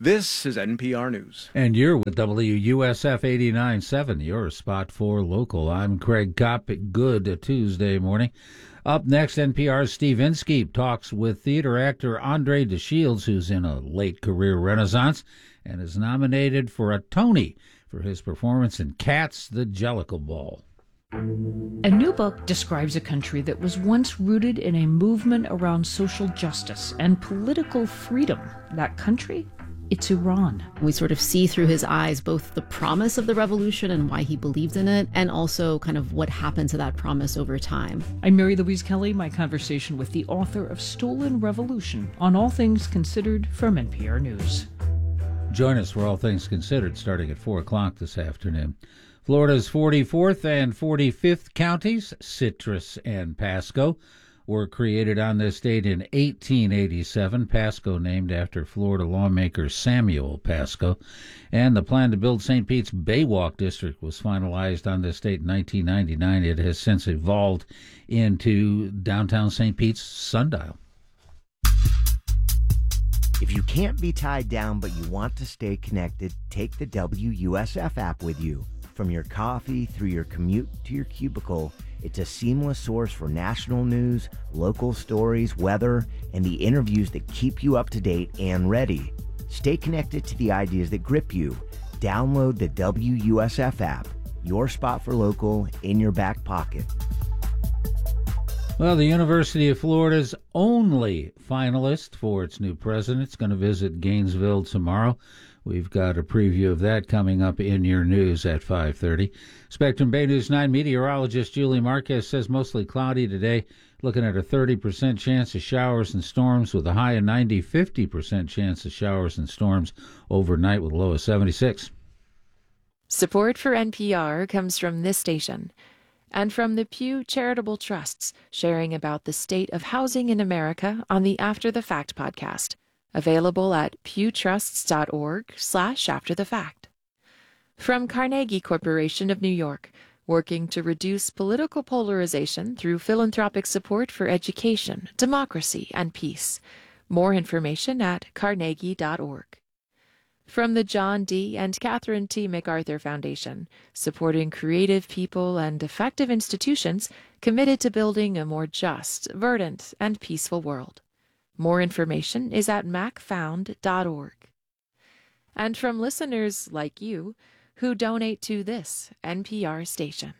This is NPR News. And you're with WUSF 89.7, your spot for local. I'm Craig Kopp. Good Tuesday morning. Up next, NPR's Steve Inskeep talks with theater actor Andre DeShields, who's in a late career renaissance and is nominated for a Tony for his performance in Cats, the Jellicle Ball. A new book describes a country that was once rooted in a movement around social justice and political freedom. That country? It's Iran. We sort of see through his eyes both the promise of the revolution and why he believed in it, and also kind of what happened to that promise over time. I'm Mary Louise Kelly, my conversation with the author of Stolen Revolution on All Things Considered from NPR News. Join us for All Things Considered starting at 4 o'clock this afternoon. Florida's 44th and 45th counties, Citrus and Pasco, were created on this date in 1887. Pasco named after Florida lawmaker Samuel Pasco. And the plan to build St. Pete's Baywalk District was finalized on this date in 1999. It has since evolved into downtown St. Pete's Sundial. If you can't be tied down but you want to stay connected, take the WUSF app with you. From your coffee through your commute to your cubicle, it's a seamless source for national news, local stories, weather, and the interviews that keep you up to date and ready. Stay connected to the ideas that grip you. Download the WUSF app, your spot for local in your back pocket. Well, the University of Florida's only finalist for its new president is going to visit Gainesville tomorrow. We've got a preview of that coming up in your news at 5:30. Spectrum Bay News 9 meteorologist Julie Marquez says mostly cloudy today, looking at a 30% chance of showers and storms with a high of 50% chance of showers and storms overnight with a low of 76. Support for NPR comes from this station and from the Pew Charitable Trusts, sharing about the state of housing in America on the After the Fact podcast. Available at pewtrusts.org/afterthefact. From Carnegie Corporation of New York, working to reduce political polarization through philanthropic support for education, democracy, and peace. More information at carnegie.org. From the John D. and Catherine T. MacArthur Foundation, supporting creative people and effective institutions committed to building a more just, verdant, and peaceful world. More information is at macfound.org. And from listeners like you who donate to this NPR station.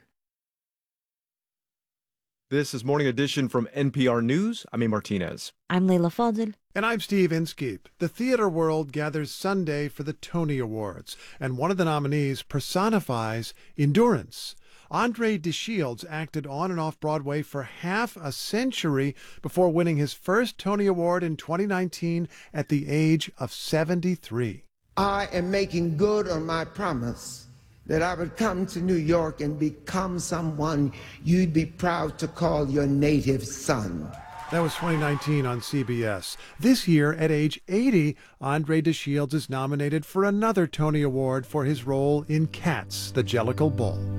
This is Morning Edition from NPR News. I'm A. Martinez. I'm Leila Fadel. And I'm Steve Inskeep. The theater world gathers Sunday for the Tony Awards, and one of the nominees personifies endurance. Andre DeShields acted on and off Broadway for half a century before winning his first Tony Award in 2019 at the age of 73. I am making good on my promise that I would come to New York and become someone you'd be proud to call your native son. That was 2019 on CBS. This year, at age 80, Andre DeShields is nominated for another Tony Award for his role in Cats, the Jellicle Ball.